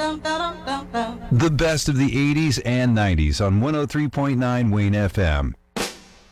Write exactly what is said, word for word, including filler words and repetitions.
The best of the eighties and nineties on one oh three point nine Wayne F M.